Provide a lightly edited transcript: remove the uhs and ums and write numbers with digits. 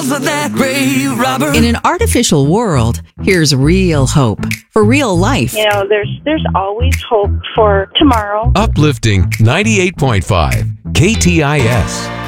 For that grave robber. In an artificial world, here's real hope for real life. You know, there's always hope for tomorrow. Uplifting 98.5 KTIS.